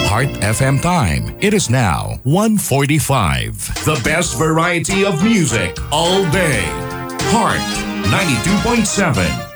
Heart FM time. It is now 1:45. The best variety of music all day. Heart 92.7.